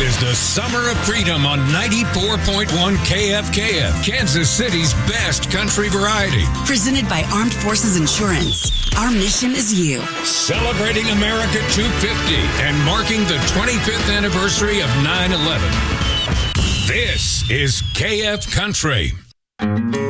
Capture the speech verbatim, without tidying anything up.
is the Summer of Freedom on ninety-four point one K F K F, Kansas City's best country variety. Presented by Armed Forces Insurance. Our mission is you. Celebrating America two fifty and marking the twenty-fifth anniversary of nine eleven. This is K F Country.